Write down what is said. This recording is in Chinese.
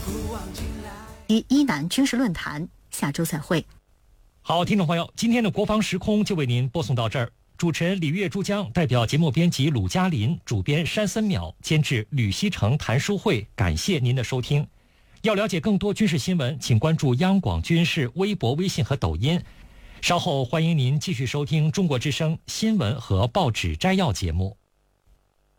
伊南军事论坛，下周再会。 好，听众朋友，今天的国防时空就为您播送到这儿。主持人李月珠江代表节目编辑鲁嘉林、主编山森淼、监制吕西成、谭书慧，感谢您的收听。要了解更多军事新闻，请关注央广军事微博、微信和抖音。稍后欢迎您继续收听中国之声新闻和报纸摘要节目。